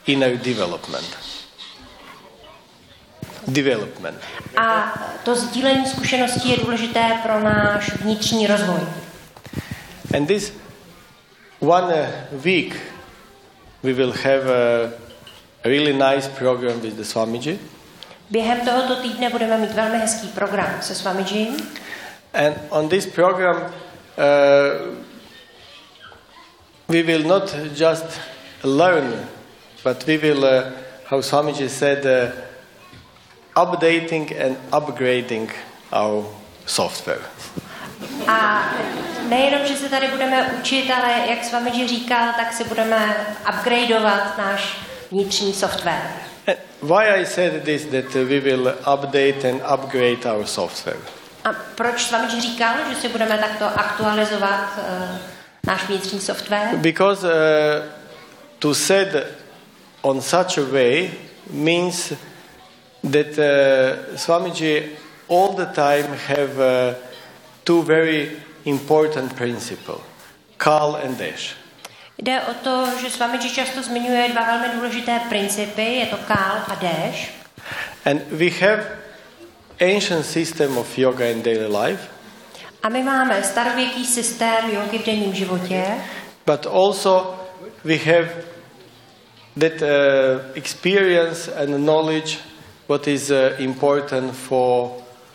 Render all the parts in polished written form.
inner development. A to sdílení zkušeností je důležité pro náš vnitřní rozvoj. And this one week we will have a really nice program with the Swamiji. Během tohoto týdne budeme mít velmi hezký program se Swamijím. And on this program we will not just learn, but we will, how Swamiji said, updating and upgrading our software. A nejenom, že se tady budeme učit, ale jak Swamiji říkal, tak si budeme upgradeovat náš vnitřní software. Why I said this, that we will update and upgrade our software? A proč Swamiji říkal, že si budeme takto aktualizovat náš vnitřní software? Because to set on such a way means that Swamiji all the time have two very important principles, Kal and Desh. Jde o to, že Swamiji často zmiňuje dva velmi důležité principy, je to Kal a Desh. And we have ancient system of yoga in daily life. A my máme starověký systém jógy v denním životě. But also we have that experience and knowledge what is important for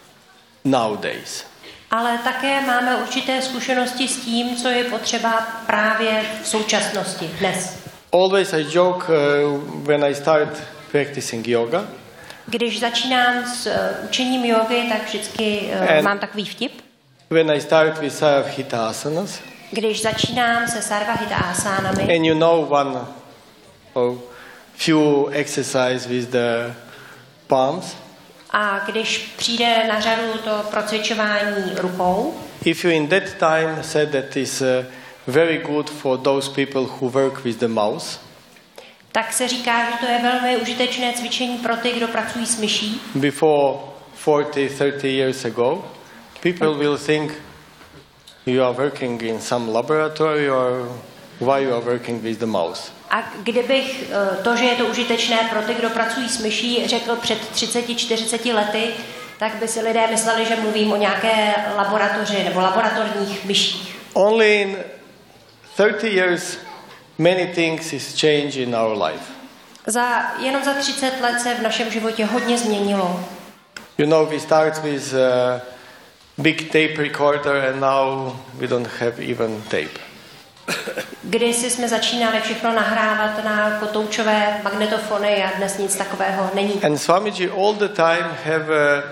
nowadays. Ale také máme určité zkušenosti s tím, co je potřeba právě v současnosti, dnes. Always I joke when I start practicing yoga. Když začínám s učením jógy, tak vždycky mám takový vtip. When I start with Sarvahita asanas. Když začínám se Sarvahita asánami. And you know one or few exercise with the palms. A když přijde na řadu to procvičování rukou. If you in that time said that is very good for those people who work with the mouse. Tak se říká, že to je velmi užitečné cvičení pro ty, kdo pracují s myší. Before 40-30 years ago, people will think you are working in some laboratory or why you are working with the mouse. A kdybych to, že je to užitečné pro ty, kdo pracují s myší, řekl před 30-40 lety, tak by si lidé mysleli, že mluvím o nějaké laboratoři nebo laboratorních myších. Only in 30 years many things is changed in our life. Jenom za 30 let se v našem životě hodně změnilo. You know, we start with big tape recorder and now we don't have even tape. Kdysi jsme začínali všechno nahrávat na kotoučové magnetofony a dnes nic takového není. And Swamiji all the time have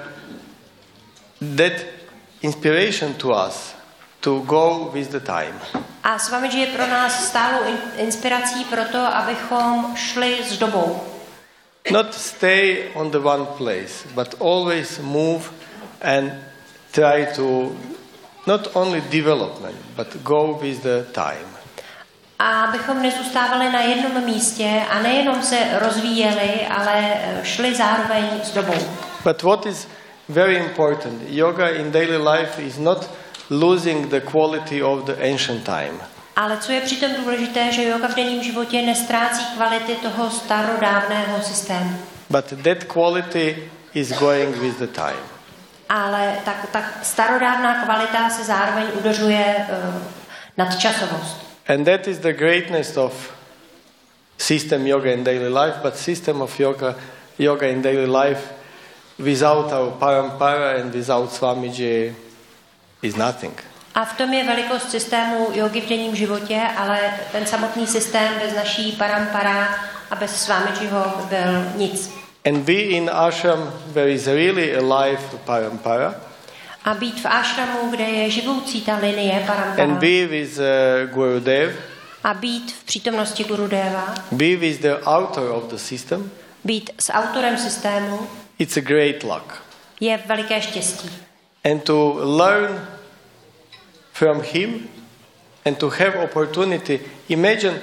that inspiration to us to go with the time. A Swamiji je pro nás stálou inspirací pro to, abychom šli s dobou. Not stay on the one place, but always move and try to not only development, but go with the time. A abychom nezůstávali na jednom místě a nejenom se rozvíjeli, ale šli zároveň s dobou. But what is very important, yoga in daily life is not losing the quality of the ancient time. Ale co je přitom důležité, že yoga v denním životě nestrácí kvality toho starodávného systému. But that quality is going with the time. Ale tak starodávná kvalita se zároveň udržuje nadčasovost. And that is the greatness of system yoga in daily life, but system of yoga in daily life without our parampara and without Swamiji is nothing. A v tom je velikost systému jogy v denním životě, ale ten samotný systém bez naší parampara a bez Swamijiho byl nic. And be in ashram where is really alive parampara. A být v ashramu, kde je živoucí ta linie parampara. And be with Gurudev. A být v přítomnosti Gurudeva. Be with the author of the system. Být s autorem systému. It's a great luck. Je veliké štěstí. And to learn from him and to have opportunity. Imagine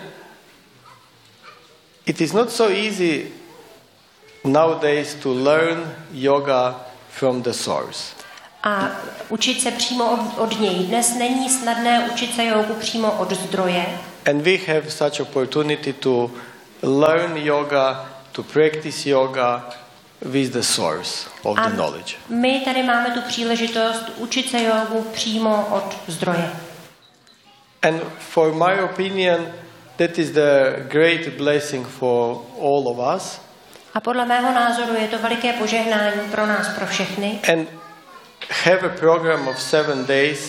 it is not so easy nowadays to learn yoga from the source. A učit se přímo od něj. Dnes není snadné učit se jógu přímo od zdroje. And we have such opportunity to learn yoga, to practice yoga with the source of the knowledge. My tady máme tu příležitost učit se jogu přímo od zdroje. And for my opinion, that is the great blessing for all of us. A podle mého názoru je to veliké požehnání pro nás, pro všechny. And have a program of 7 days.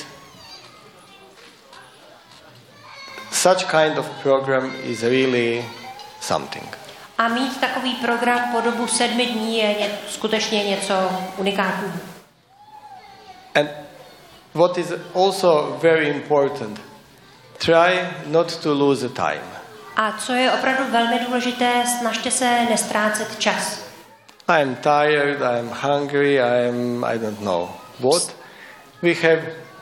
Such kind of program is really something. A mít takový program po dobu 7 dní je skutečně něco unikátního. And what is also very important, try not to lose the time. A co je opravdu velmi důležité, snažte se nestrácet čas. I am tired, I am hungry, I don't know what. We have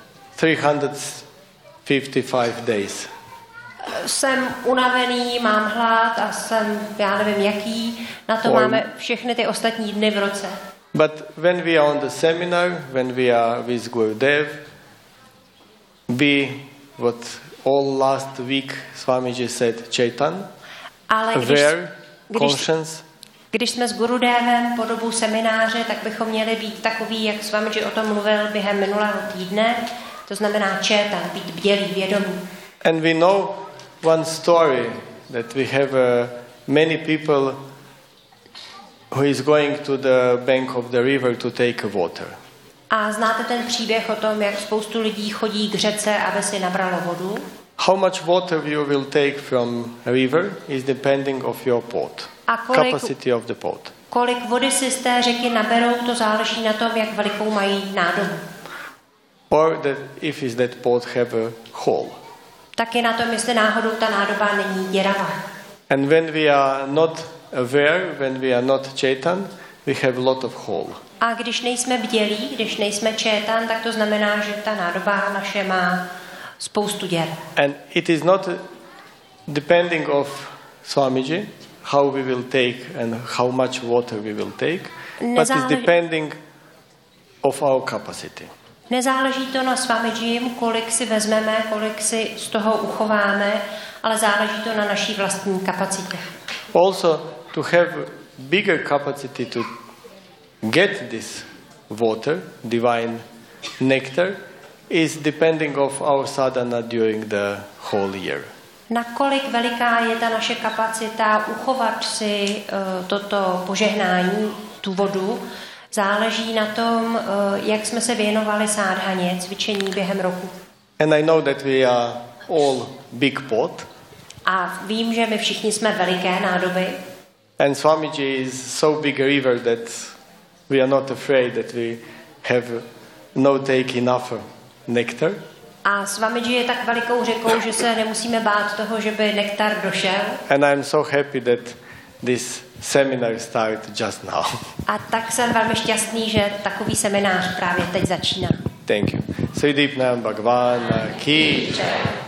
355 days. Jsem unavený, mám hlad a jsem, já nevím jaký, na to máme všechny ty ostatní dny v roce. But when we are on the seminar, when we are with Gurudev, what all last week Swamiji said, Chaitan, ale když jsme s Gurudevem po dobu semináře, tak bychom měli být takový, jak Swamiji o tom mluvil během minulého týdne, to znamená Chaitan, být bdělý, vědomý. And we know one story that we have many people who is going to the bank of the river to take water. A znáte ten příběh o tom, jak spoustu lidí chodí k řece, aby si nabralo vodu? How much water you will take from a river is depending of your pot. Capacity of the pot. Kolik vody si z té řeky naberou, to záleží na tom, jak velikou mají nádobu. Or if is that pot have a hole. Taky na tom, jestli náhodou ta nádoba není děravá. And when we are not aware, when we are not Chaitan, we have a lot of hole. A když nejsme bdělí, když nejsme Chaitan, tak to znamená, že ta nádoba naše má spoustu děr. And it is not depending of Swamiji how we will take and how much water we will take, but it's depending of our capacity. Nezáleží to na Swamijim, kolik si vezmeme, kolik si z toho uchováme, ale záleží to na naší vlastní kapacitě. Also, to have bigger capacity to get this water, divine nectar, is depending of our sadhana during the whole year. Nakolik veliká je ta naše kapacita uchovat si toto požehnání, tu vodu, záleží na tom, jak jsme se věnovali sádhaně, cvičení během roku. And I know that we are all big pot. A vím, že my všichni jsme veliké nádoby. And Swamiji is so big a river that we are not afraid that we have no take enough nectar. A Swamiji je tak velikou řekou, že se nemusíme bát toho, že by nektar došel. And I'm so happy that this seminar started just now. A tak jsem velmi šťastný, že takový seminář právě teď začíná. Thank you. Sri Deepnam Bhagwan ki jai.